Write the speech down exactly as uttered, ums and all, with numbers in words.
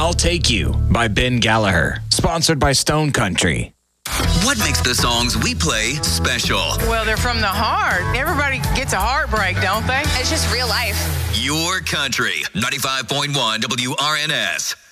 I'll Take You by Ben Gallagher. Sponsored by Stone Country. What makes the songs we play special? Well, they're from the heart. Everybody gets a heartbreak, don't they? It's just real life. Your country. ninety-five point one W R N S.